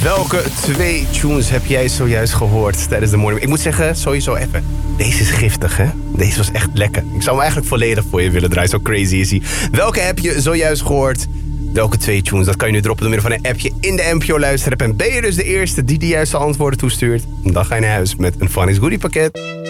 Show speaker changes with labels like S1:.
S1: Welke 2 tunes heb jij zojuist gehoord tijdens de morning? Ik moet zeggen, sowieso even. Deze is giftig, hè? Deze was echt lekker. Ik zou hem eigenlijk volledig voor je willen draaien. Zo crazy is hij. Welke heb je zojuist gehoord? Welke 2 tunes? Dat kan je nu droppen door middel van een appje in de NPO Luisterapp. En ben je dus de eerste die de juiste antwoorden toestuurt? Dan ga je naar huis met een Funny's Goodie pakket.